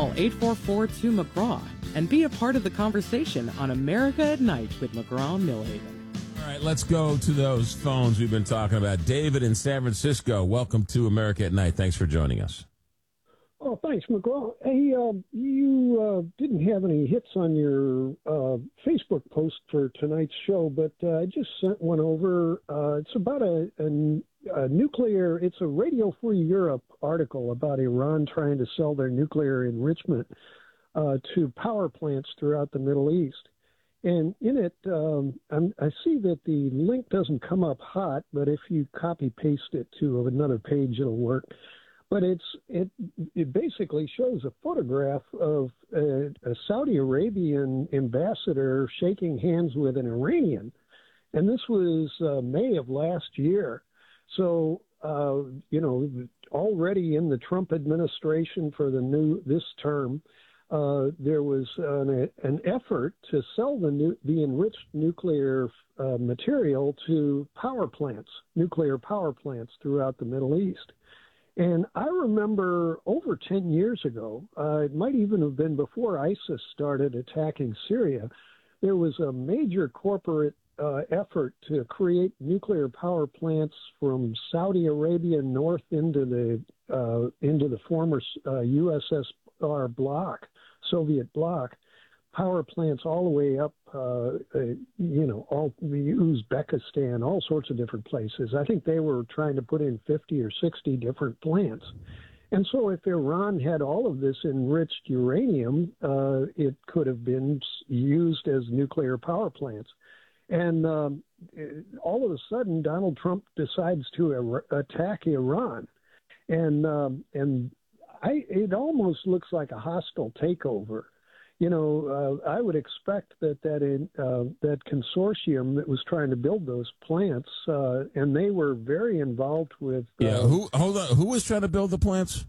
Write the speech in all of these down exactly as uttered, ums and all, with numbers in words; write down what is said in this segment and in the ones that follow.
Call eight four four, two, McGraw and be a part of the conversation on America at Night with McGraw Millhaven. All right, let's go to those phones we've been talking about. David in San Francisco, welcome to America at Night. Thanks for joining us. Oh, thanks, McGraw. Hey, uh, you uh, didn't have any hits on your uh, Facebook post for tonight's show, but uh, I just sent one over. Uh, it's about a, a, a nuclear, it's a Radio Free Europe article about Iran trying to sell their nuclear enrichment uh, to power plants throughout the Middle East. And in it, um, I'm, I see that the link doesn't come up hot, but if you copy paste it to another page, it'll work. But it's it it basically shows a photograph of a, a Saudi Arabian ambassador shaking hands with an Iranian, and this was uh, May of last year. So uh, you know, already in the Trump administration for the new this term, uh, there was an, an effort to sell the new, the enriched nuclear uh, material to power plants, nuclear power plants throughout the Middle East. And I remember over ten years ago, uh, it might even have been before ISIS started attacking Syria, there was a major corporate uh, effort to create nuclear power plants from Saudi Arabia north into the uh, into the former uh, U S S R bloc, Soviet bloc, power plants all the way up, uh, uh, you know, all Uzbekistan, all sorts of different places. I think they were trying to put in fifty or sixty different plants. And so if Iran had all of this enriched uranium, uh, it could have been used as nuclear power plants. And um, all of a sudden, Donald Trump decides to ar- attack Iran. And, um, and I, it almost looks like a hostile takeover. You know, uh, I would expect that that in, uh, that consortium that was trying to build those plants, uh, and they were very involved with. Uh, yeah, who hold on? Who was trying to build the plants?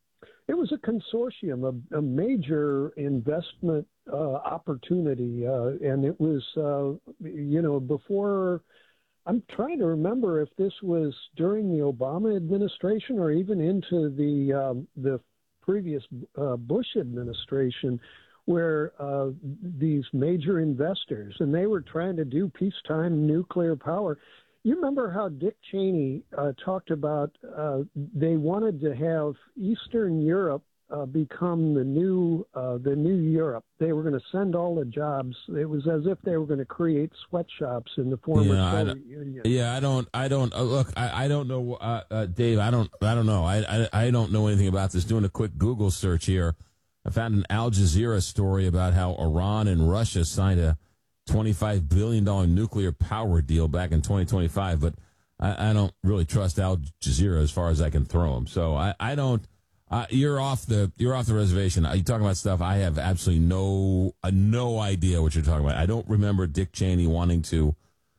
It was a consortium, a, a major investment uh, opportunity, uh, and it was, uh, you know, before. I'm trying to remember if this was during the Obama administration or even into the um, the previous uh, Bush administration, where uh, these major investors, and they were trying to do peacetime nuclear power. You remember how Dick Cheney uh, talked about uh, they wanted to have Eastern Europe uh, become the new uh, the new Europe. They were going to send all the jobs. It was as if they were going to create sweatshops in the former yeah, Soviet Union. Yeah, I don't, I don't uh, look. I, I don't know, uh, uh, Dave. I don't, I don't know. I, I, I don't know anything about this. Doing a quick Google search here, I found an Al Jazeera story about how Iran and Russia signed a twenty-five billion dollars nuclear power deal back in twenty twenty-five, but I, I don't really trust Al Jazeera as far as I can throw them. So I, I don't. Uh, you're off the you're off the reservation. You're talking about stuff I have absolutely no uh, no idea what you're talking about. I don't remember Dick Cheney wanting to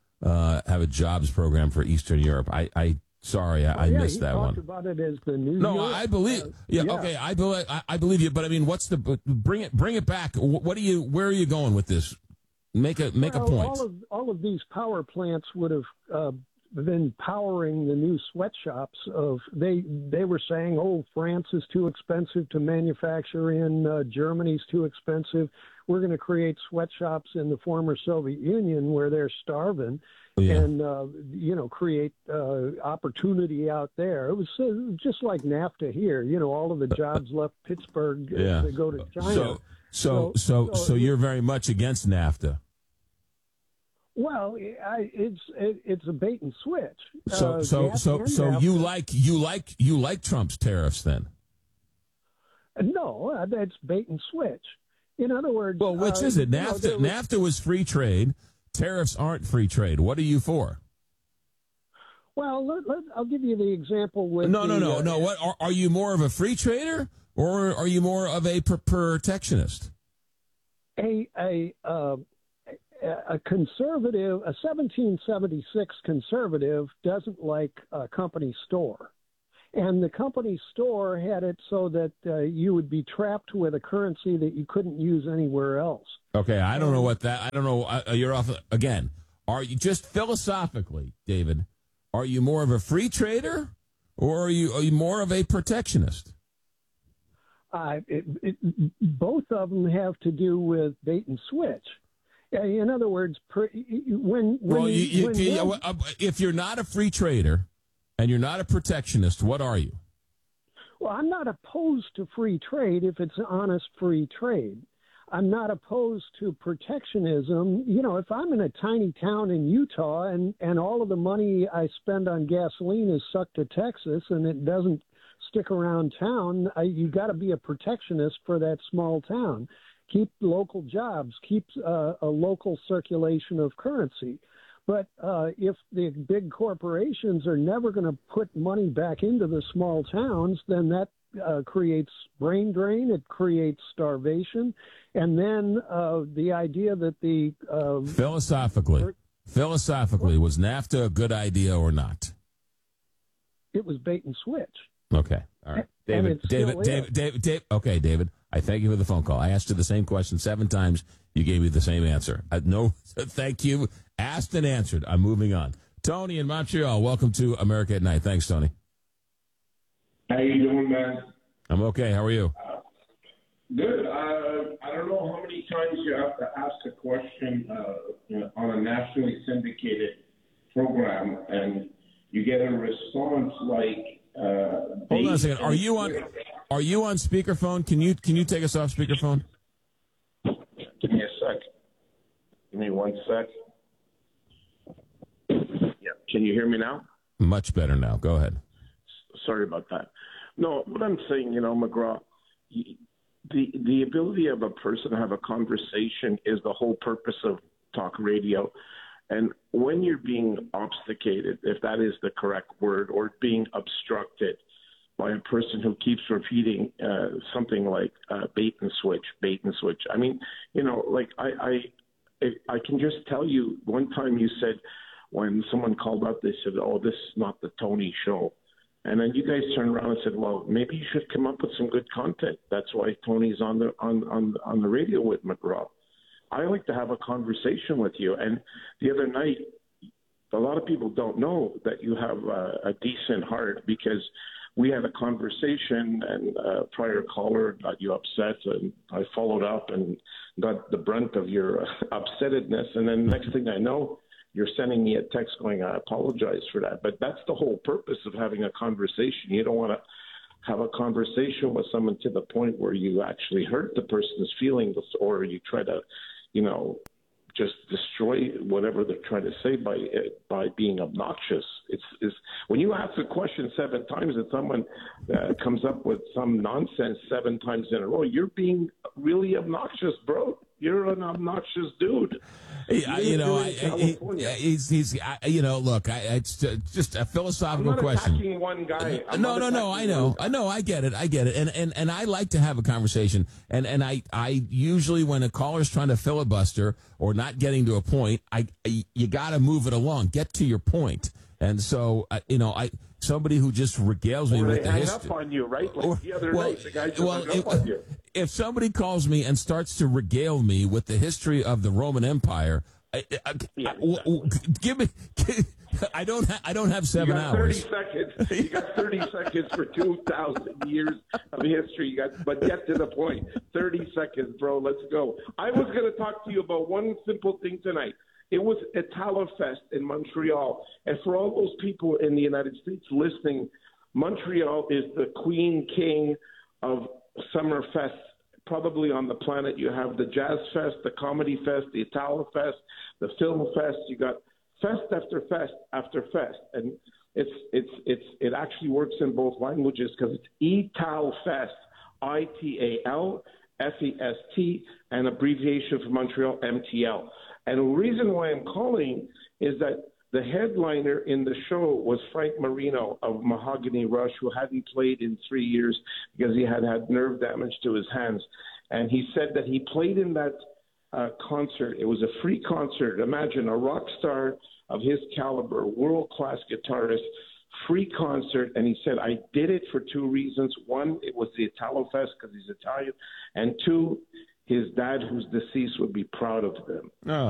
uh, have a jobs program for Eastern Europe. I, I sorry, I, oh, I yeah, missed he that talked one. About it as the new no, Europe. I believe. Uh, yeah, yeah, okay, I believe. I, I believe you. But I mean, what's the bring it bring it back? What are you? Where are you going with this? Make a make well, a point. All of all of these power plants would have uh, been powering the new sweatshops. Of they they were saying, oh, France is too expensive to manufacture in. Uh, Germany's too expensive. We're going to create sweatshops in the former Soviet Union where they're starving, yeah. and uh, you know create uh, opportunity out there. It was uh, just like NAFTA here. You know, all of the jobs left Pittsburgh yeah. to go to China. So so so so, so you're very much against NAFTA. Well, I, it's it, it's a bait and switch. So uh, so so so you like you like you like Trump's tariffs then? No, uh, that's bait and switch. In other words, well, which uh, is it? NAFTA. You know, was, NAFTA was free trade. Tariffs aren't free trade. What are you for? Well, let, let, I'll give you the example with no, no, the, no, uh, no. What are, are you more of a free trader or are you more of a pr- protectionist? A a. Uh, A conservative, a seventeen seventy-six conservative doesn't like a company store. And the company store had it so that uh, you would be trapped with a currency that you couldn't use anywhere else. Okay, I don't know what that, I don't know, uh, you're off, again, are you, just philosophically, David, are you more of a free trader or are you, are you more of a protectionist? Uh, it, it, both of them have to do with bait and switch. In other words, when, when well, you, you, when you, one, if you're not a free trader and you're not a protectionist, what are you? Well, I'm not opposed to free trade if it's honest free trade. I'm not opposed to protectionism. You know, if I'm in a tiny town in Utah and, and all of the money I spend on gasoline is sucked to Texas and it doesn't stick around town, I, you got to be a protectionist for that small town. Keep local jobs, keep uh, a local circulation of currency. But uh, if the big corporations are never going to put money back into the small towns, then that uh, creates brain drain, it creates starvation. And then uh, the idea that the... Uh, philosophically, or, philosophically, was NAFTA a good idea or not? It was bait and switch. Okay. All right. David, David, David, David, David, okay, David, I thank you for the phone call. I asked you the same question seven times. You gave me the same answer. Uh, no, thank you. Asked and answered. I'm moving on. Tony in Montreal, welcome to America at Night. Thanks, Tony. How you doing, man? I'm okay. How are you? Uh, good. Uh, I don't know how many times you have to ask a question uh, you know, on a nationally syndicated program, and you get a response like, Uh, Hold on a second. Are you on? Are you on speakerphone? Can you can you take us off speakerphone? Give me a sec. Give me one sec. Yeah. Can you hear me now? Much better now. Go ahead. Sorry about that. No, what I'm saying, you know, McGraw, the the ability of a person to have a conversation is the whole purpose of talk radio. And when you're being obfuscated, if that is the correct word, or being obstructed by a person who keeps repeating uh, something like uh, bait and switch, bait and switch. I mean, you know, like I, I, I can just tell you one time you said when someone called up, they said, oh, this is not the Tony show. And then you guys turned around and said, well, maybe you should come up with some good content. That's why Tony's on the on, on, on the radio with McGraw. I like to have a conversation with you. And the other night, a lot of people don't know that you have a, a decent heart, because we had a conversation and a prior caller got you upset, and I followed up and got the brunt of your upsettedness. And then next thing I know, you're sending me a text going, I apologize for that. But that's the whole purpose of having a conversation. You don't want to have a conversation with someone to the point where you actually hurt the person's feelings, or you try to, you know, just destroy whatever they're trying to say by by being obnoxious. It's, it's when you ask a question seven times and someone uh, comes up with some nonsense seven times in a row, you're being really obnoxious, bro. You're an obnoxious dude. Yeah, you know, I, I, he's, he's, I, you know, look, I, it's just a philosophical I'm not question. Attacking one guy. I'm no, no, no. I know, I know, I get it, I get it, and and and I like to have a conversation, and and I I usually when a caller's trying to filibuster or not getting to a point, I, I you got to move it along, get to your point, and so uh, you know, I somebody who just regales me or with the hang history. up on you, right? Like or, the other well, night, the guy just well, hung up it, on you. If somebody calls me and starts to regale me with the history of the Roman Empire, I, I, yeah, I, w- w- give me. I don't. Ha- I don't have seven you got hours. Thirty seconds. You got thirty seconds for two thousand years of history. You got, but get to the point. Thirty seconds, bro. Let's go. I was going to talk to you about one simple thing tonight. It was Italofest in Montreal, and for all those people in the United States listening, Montreal is the queen king of summer fests probably on the planet. You have the Jazz Fest, the Comedy Fest, the Italo Fest, the Film Fest. You got fest after fest after fest, and it's it's it's it actually works in both languages because it's Ital Fest, I T A L F E S T, and abbreviation for Montreal, M T L. And the reason why I'm calling is that the headliner in the show was Frank Marino of Mahogany Rush, who hadn't played in three years because he had had nerve damage to his hands. And he said that he played in that uh, concert. It was a free concert. Imagine a rock star of his caliber, world-class guitarist, free concert. And he said, I did it for two reasons. One, it was the Italo Fest because he's Italian. And two, his dad, who's deceased, would be proud of him. Oh.